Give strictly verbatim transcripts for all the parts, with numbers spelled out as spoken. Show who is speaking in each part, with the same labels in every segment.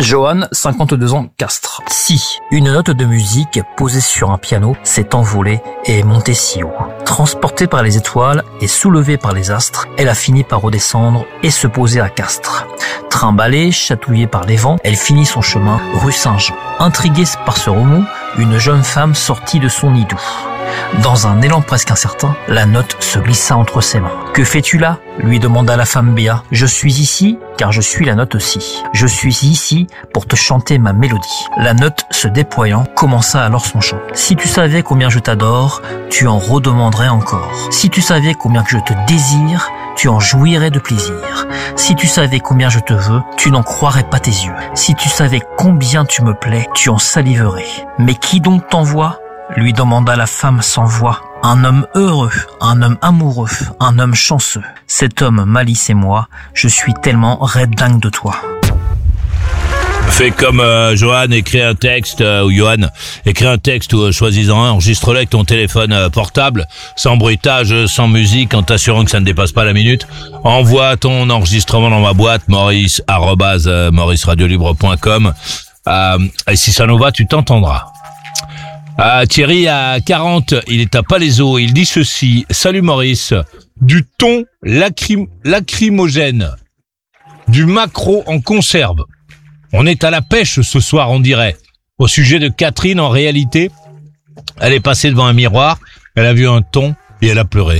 Speaker 1: Johan, cinquante-deux ans, Castres. Si une note de musique posée sur un piano s'est envolée et est montée si haut, transportée par les étoiles et soulevée par les astres, elle a fini par redescendre et se poser à Castres. Trimballée, chatouillée par les vents, elle finit son chemin rue Saint-Jean. Intriguée par ce remous, une jeune femme sortit de son nid doux. Dans un élan presque incertain, la note se glissa entre ses mains. « Que fais-tu là ?» lui demanda la femme béat. « Je suis ici, car je suis la note aussi. Je suis ici pour te chanter ma mélodie. » La note, se déployant, commença alors son chant. « Si tu savais combien je t'adore, tu en redemanderais encore. Si tu savais combien que je te désire, tu en jouirais de plaisir. Si tu savais combien je te veux, tu n'en croirais pas tes yeux. Si tu savais combien tu me plais, tu en saliverais. Mais qui donc t'envoie ?» lui demanda la femme sans voix. « Un homme heureux, un homme amoureux, un homme chanceux. Cet homme, Malice et moi, je suis tellement red dingue de toi. »
Speaker 2: Fais comme euh, Johan, écris un texte, euh, ou Johan, écris un texte ou euh, choisis-en un, enregistre-le avec ton téléphone euh, portable, sans bruitage, sans musique, en t'assurant que ça ne dépasse pas la minute. Envoie ton enregistrement dans ma boîte, maurice arobase maurice radio libre point com. Euh, et si ça nous va, tu t'entendras. Ah, Thierry a quarante, il est à Palaiseau, il dit ceci. Salut Maurice, du thon lacrym- lacrymogène, du maquereau en conserve. On est à la pêche ce soir, on dirait. Au sujet de Catherine, en réalité, elle est passée devant un miroir, elle a vu un thon et elle a pleuré.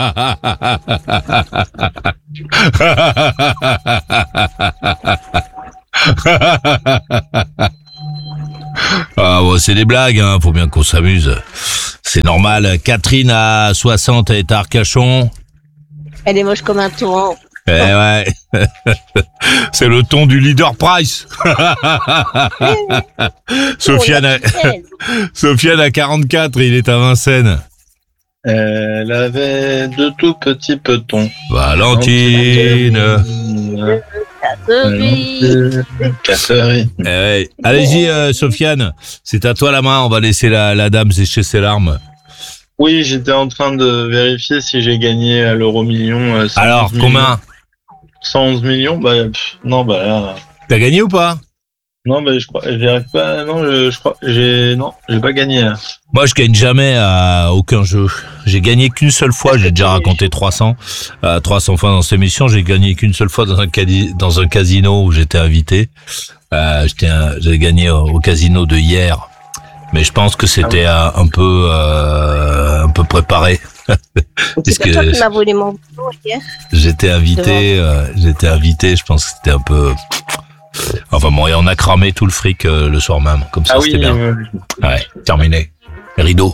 Speaker 2: Ah bon, c'est des blagues, hein, faut bien qu'on s'amuse. C'est normal. Catherine a soixante, elle est à Arcachon.
Speaker 3: Elle est moche comme un thon.
Speaker 2: Eh ouais. C'est le ton du leader Price. Sofiane a... Sofiane a quarante-quatre, il est à Vincennes.
Speaker 4: Elle avait de tout petits petons.
Speaker 2: Valentine.
Speaker 3: Catherine.
Speaker 4: Catherine.
Speaker 2: Eh ouais. Allez-y, euh, Sofiane. C'est à toi la main. On va laisser la, la dame sécher ses larmes.
Speaker 4: Oui, j'étais en train de vérifier si j'ai gagné à l'euro million. Euh,
Speaker 2: Alors, combien?
Speaker 4: cent onze millions, bah, pff, non, bah, là.
Speaker 2: T'as gagné ou pas?
Speaker 4: Non, bah, je crois, j'y arrive pas, non, je, je crois, j'ai, non, j'ai pas gagné, là.
Speaker 2: Moi, je gagne jamais à aucun jeu. J'ai gagné qu'une seule fois. J'ai déjà raconté trois cents, euh, trois cents fois dans cette émission. J'ai gagné qu'une seule fois dans un cadi- dans un casino où j'étais invité. Euh, j'étais un, j'ai gagné au, au casino de hier. Mais je pense que c'était ah oui. un, un peu, euh, un peu préparé.
Speaker 3: C'est que toi qui m'as volé mon boulot hier.
Speaker 2: J'étais invité, euh, j'étais invité. Je pense que c'était un peu. Enfin bon, et on a cramé tout le fric euh, le soir même. Comme ça,
Speaker 4: ah
Speaker 2: c'était
Speaker 4: oui,
Speaker 2: bien.
Speaker 4: Euh...
Speaker 2: Ouais, terminé. Rideau.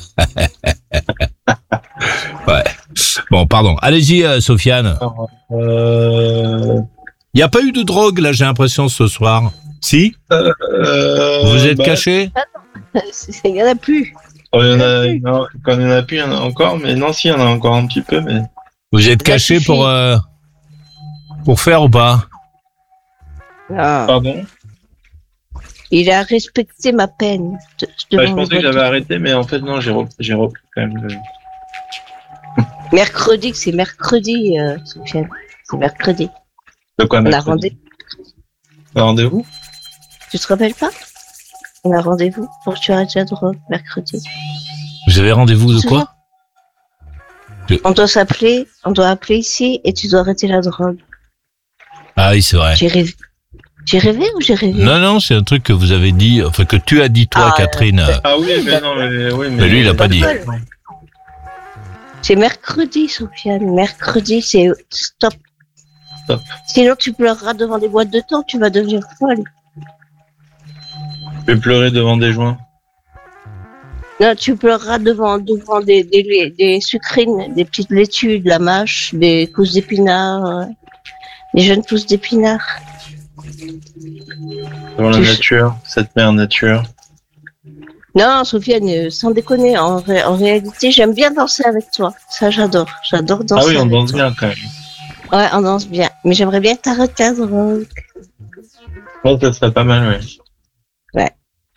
Speaker 2: Ouais. Bon, pardon. Allez-y, euh, Sofiane.
Speaker 4: Euh...
Speaker 2: Il n'y a pas eu de drogue, là, j'ai l'impression, ce soir. Si
Speaker 4: euh, euh,
Speaker 2: Vous vous êtes
Speaker 4: bah...
Speaker 2: caché?
Speaker 3: Il n'y en a plus.
Speaker 4: Oh, il y en a, non, quand il n'y en a plus, il y en a encore, mais non, si, il y en a encore un petit peu, mais...
Speaker 2: Vous êtes caché pour, euh, pour faire ou pas?
Speaker 3: Ah.
Speaker 4: Pardon?
Speaker 3: Il a respecté ma peine. De, de
Speaker 4: bah, je pensais que j'avais arrêté, mais en fait, non, j'ai repris, j'ai repris quand même. Le...
Speaker 3: Mercredi, c'est mercredi, euh, Sofiane. C'est mercredi.
Speaker 4: De quoi, mercredi?
Speaker 3: On a rendez-vous.
Speaker 4: Un rendez-vous?
Speaker 3: Tu te rappelles pas? On a rendez-vous pour que tu arrêtes la drogue, mercredi.
Speaker 2: Vous avez rendez-vous de quoi? Je...
Speaker 3: On doit s'appeler, on doit appeler ici et tu dois arrêter la drogue.
Speaker 2: Ah oui, c'est vrai.
Speaker 3: J'ai rêvé. J'ai rêvé ou j'ai rêvé?
Speaker 2: Non, non, c'est un truc que vous avez dit, enfin que tu as dit toi, ah, Catherine.
Speaker 4: Euh... Ah oui, mais non, mais oui, mais,
Speaker 2: mais lui, il a pas dit.
Speaker 3: C'est mercredi, Sofiane. Mercredi, c'est stop.
Speaker 4: Stop.
Speaker 3: Sinon, tu pleureras devant des boîtes de thon, tu vas devenir folle.
Speaker 4: Je vais pleurer devant des joints.
Speaker 3: Non, tu pleureras devant, devant des, des, des sucrines, des petites laitues, de la mâche, des pousses d'épinards, des jeunes pousses d'épinards.
Speaker 4: Devant la nature, cette mère nature.
Speaker 3: Non, Sofiane, sans déconner, en, ré- en réalité, j'aime bien danser avec toi. Ça, j'adore. J'adore danser.
Speaker 4: Ah oui, on
Speaker 3: avec
Speaker 4: danse
Speaker 3: toi.
Speaker 4: bien quand même.
Speaker 3: Ouais, on danse bien. Mais j'aimerais bien que t'arrêtes ta drogue.
Speaker 4: Ouais, ça serait pas mal, ouais.
Speaker 3: Ouais.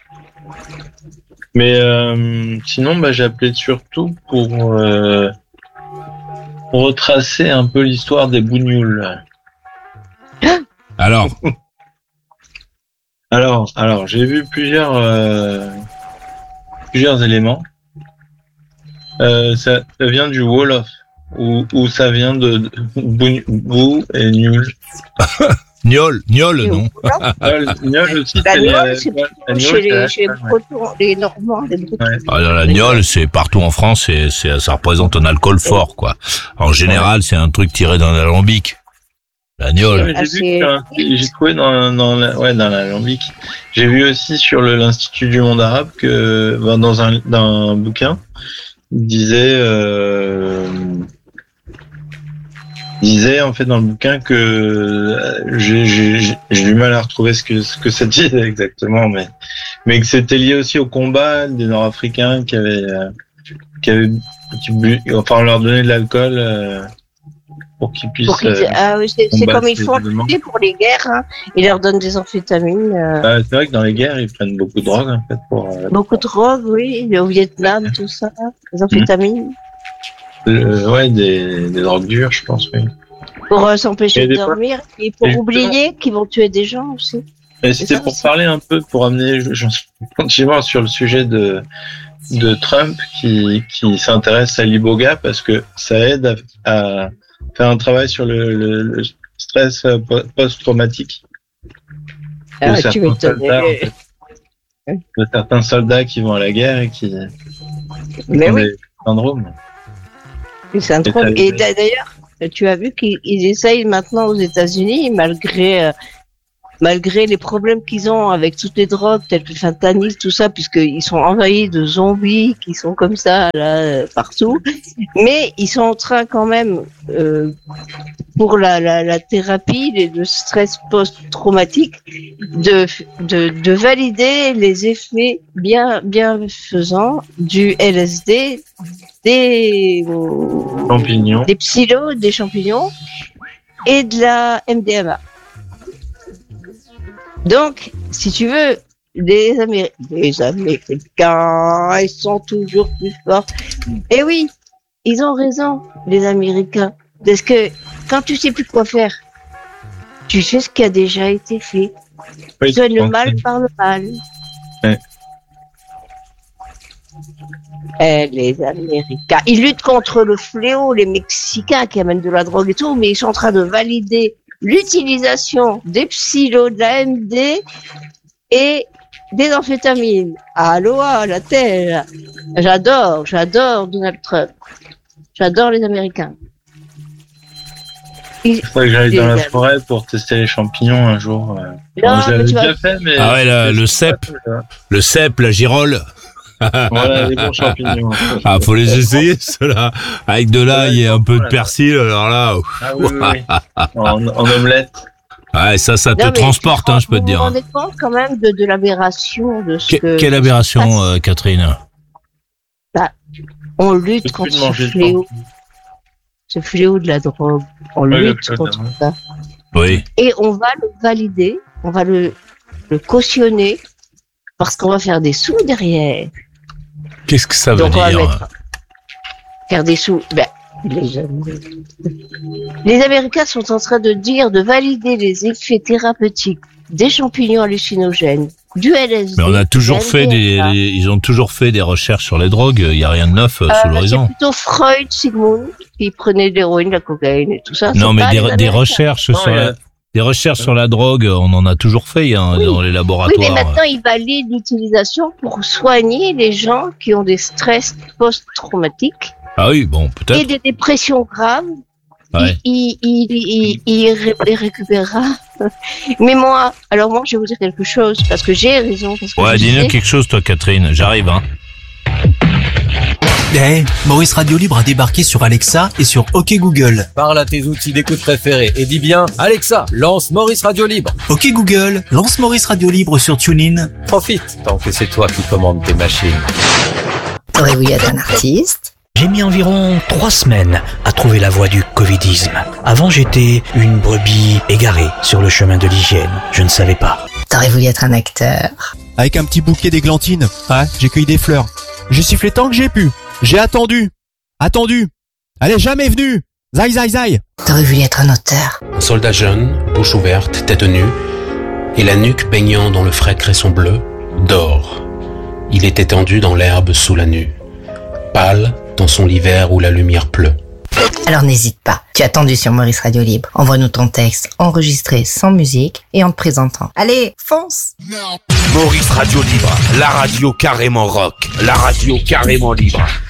Speaker 4: Mais euh, sinon, bah, j'ai appelé surtout pour euh, retracer un peu l'histoire des bougnoules.
Speaker 2: Alors
Speaker 4: Alors, alors, j'ai vu plusieurs, euh, plusieurs éléments. Euh, ça, ça vient du Wolof, ou, ou ça vient de, de Bou, Bou et Nul.
Speaker 2: Niol, Niol, non.
Speaker 4: Niol, Niol aussi,
Speaker 3: La
Speaker 4: c'est
Speaker 3: Niol,
Speaker 4: les-
Speaker 3: c'est
Speaker 4: ouais, la
Speaker 3: plutôt
Speaker 4: Niol,
Speaker 3: chez
Speaker 4: c'est-
Speaker 3: les, chez les Bretons, les Normands, les Bretons.
Speaker 4: Ouais.
Speaker 2: Alors, la Niol, c'est partout en France, et c'est, ça représente un alcool fort, quoi. En général, c'est un truc tiré d'un alambic. La Niol.
Speaker 4: Ouais, j'ai vu qu'un- j'ai trouvé dans, dans la, ouais, dans l'alambic. J'ai vu aussi sur le, l'Institut du monde arabe que, ben, dans un, dans un bouquin, il disait, euh, il disait, en fait, dans le bouquin que, euh, j'ai, j'ai, j'ai j'ai du mal à retrouver ce que, ce que ça disait exactement, mais, mais que c'était lié aussi au combat des Nord-Africains qui avaient, euh, qui avaient, qui bu, enfin, on leur donnait de l'alcool, euh, pour qu'ils puissent,
Speaker 3: Pour qu'ils-
Speaker 4: euh,
Speaker 3: ah oui, c'est c'est
Speaker 4: combattre
Speaker 3: comme ils font
Speaker 4: les éléments.
Speaker 3: pour les guerres. Hein. Ils leur donnent des amphétamines. euh,
Speaker 4: Bah, c'est vrai que dans les guerres, ils prennent beaucoup de drogue, en fait, pour, euh,
Speaker 3: Beaucoup de drogue, oui. Au Vietnam, tout ça. Des amphétamines.
Speaker 4: le- ouais, des, des drogues dures, je pense, oui.
Speaker 3: Pour euh, s'empêcher
Speaker 4: Et
Speaker 3: de
Speaker 4: des fois-
Speaker 3: dormir. Et pour
Speaker 4: et justement-
Speaker 3: oublier qu'ils vont tuer des gens aussi.
Speaker 4: Et c'était
Speaker 3: ça,
Speaker 4: pour
Speaker 3: c'est-
Speaker 4: parler un peu, pour amener, je- j'en suis gentiment sur le sujet de, de Trump qui, qui s'intéresse à l'iboga parce que ça aide à, à faire un travail sur le, le, le stress euh, po- post-traumatique.
Speaker 3: Ah,
Speaker 4: de
Speaker 3: tu
Speaker 4: certains
Speaker 3: m'étonnes.
Speaker 4: soldats, en fait. De certains soldats qui vont à la guerre et qui
Speaker 3: Mais
Speaker 4: ont
Speaker 3: oui,
Speaker 4: des syndromes.
Speaker 3: c'est un
Speaker 4: Et
Speaker 3: trouble.
Speaker 4: t'as-
Speaker 3: Et d'a- d'ailleurs, tu as vu qu'ils ils essayent maintenant aux États-Unis, malgré euh, malgré les problèmes qu'ils ont avec toutes les drogues, telles que le fentanyl, tout ça, puisqu'ils sont envahis de zombies qui sont comme ça là euh, partout. Mais ils sont en train quand même, euh, pour la, la, la thérapie, les- le stress post-traumatique, de, de, de valider les effets bien bienfaisants du L S D, des
Speaker 4: Champignons.
Speaker 3: des psylos, des champignons et de la M D M A. Donc, si tu veux, les, Améri- les Américains, ils sont toujours plus forts. Et oui, ils ont raison, les Américains. Parce que quand tu sais plus quoi faire, tu fais ce qui a déjà été fait.
Speaker 4: Oui,
Speaker 3: Tu soignes le
Speaker 4: donc,
Speaker 3: mal par le mal.
Speaker 4: Ouais.
Speaker 3: Eh, les Américains, ils luttent contre le fléau, les Mexicains qui amènent de la drogue et tout, mais ils sont en train de valider l'utilisation des psylos, de la M D et des amphétamines. Aloha, la terre. J'adore, j'adore Donald Trump. J'adore les Américains. Ils-
Speaker 4: Il faudrait que j'aille dans la
Speaker 3: Des-
Speaker 4: forêt pour tester les champignons un jour. euh.
Speaker 3: Non,
Speaker 4: Bon, je
Speaker 3: mais
Speaker 4: l'avais
Speaker 3: tu vas-
Speaker 4: déjà fait, mais.
Speaker 2: Ah ouais, le- le cep. Le cep, la girole.
Speaker 4: Voilà, les bons champignons.
Speaker 2: Ah, faut les essayer, ceux-là. Avec de l'ail et un peu de persil, alors là. ouf.
Speaker 4: Ah oui, oui, oui. En, en omelette.
Speaker 2: Ouais, ça, ça te
Speaker 3: Non, mais
Speaker 2: transporte, hein, je peux te
Speaker 3: vous
Speaker 2: dire.
Speaker 3: Vous vous rendez compte quand même de, de l'aberration de ce
Speaker 2: Que-
Speaker 3: que...
Speaker 2: quelle aberration, euh, Catherine?
Speaker 3: On lutte
Speaker 4: Je peux
Speaker 3: contre
Speaker 4: plus
Speaker 3: ce
Speaker 4: manger le
Speaker 3: fléau,
Speaker 4: pain.
Speaker 3: ce fléau de la drogue. On
Speaker 4: Ouais,
Speaker 3: lutte
Speaker 4: le
Speaker 3: contre
Speaker 4: fléau,
Speaker 3: ça.
Speaker 2: Oui.
Speaker 3: Et on va le valider, on va le, le cautionner, parce qu'on va faire des sous derrière.
Speaker 2: Qu'est-ce que ça veut
Speaker 3: Donc on va
Speaker 2: dire?
Speaker 3: mettre... Faire des sous... Ben, les, Am- les Américains sont en train de dire, de valider les effets thérapeutiques des champignons hallucinogènes, du L S D.
Speaker 2: Mais on a toujours
Speaker 3: du
Speaker 2: fait des,
Speaker 3: M D M A.
Speaker 2: des- ils ont toujours fait des recherches sur les drogues. Il y a rien de neuf euh, sous
Speaker 3: Euh,
Speaker 2: l'horizon.
Speaker 3: c'est plutôt Freud, Sigmund, qui prenait de l'héroïne, de la cocaïne et tout ça.
Speaker 2: Non,
Speaker 3: c'est
Speaker 2: mais
Speaker 3: pas
Speaker 2: des,
Speaker 3: les
Speaker 2: des
Speaker 3: Américains.
Speaker 2: recherches
Speaker 4: Non,
Speaker 2: sur
Speaker 4: il y a-
Speaker 2: la, des recherches sur la drogue, on en a toujours fait hein,
Speaker 3: Oui.
Speaker 2: dans les
Speaker 3: Oui,
Speaker 2: laboratoires.
Speaker 3: mais maintenant, ils valident l'utilisation pour soigner les gens qui ont des stress post-traumatiques
Speaker 2: Ah oui, bon,
Speaker 3: et
Speaker 2: peut-être.
Speaker 3: des dépressions graves.
Speaker 2: Ouais.
Speaker 3: Il, il, il, il, il ré- les récupérera. Mais moi, alors moi, je vais vous dire quelque chose, parce que j'ai raison. Parce que
Speaker 2: Ouais,
Speaker 3: je
Speaker 2: dis-nous
Speaker 3: sais-
Speaker 2: quelque chose, toi, Catherine. J'arrive, hein.
Speaker 5: Eh, Maurice Radio Libre a débarqué sur Alexa et sur OK Google.
Speaker 6: Parle à tes outils d'écoute préférés et dis bien Alexa, lance Maurice Radio Libre.
Speaker 5: OK Google, lance Maurice Radio Libre sur TuneIn.
Speaker 6: Profite tant que c'est toi qui commandes tes machines.
Speaker 7: Aurez-vous y un artiste?
Speaker 8: J'ai mis environ trois semaines à trouver la voie du covidisme. Avant, j'étais une brebis égarée sur le chemin de l'hygiène. Je ne savais pas.
Speaker 7: T'aurais voulu être un acteur?
Speaker 9: Avec un petit bouquet d'églantines. Ouais, j'ai cueilli des fleurs. J'ai sifflé tant que j'ai pu. J'ai attendu. Attendu. Elle est jamais venue. Zai, zai, zai.
Speaker 7: T'aurais voulu être un auteur?
Speaker 10: Un soldat jeune, bouche ouverte, tête nue, et la nuque baignant dans le frais cresson bleu, dort. Il est étendu dans l'herbe sous la nue, pâle dans son lit vert où la lumière pleut.
Speaker 7: Alors n'hésite pas, tu as tendu sur Maurice Radio Libre. Envoie-nous ton texte enregistré sans musique et en te présentant. Allez, fonce!
Speaker 11: Maurice Radio Libre, la radio carrément rock, la radio carrément libre.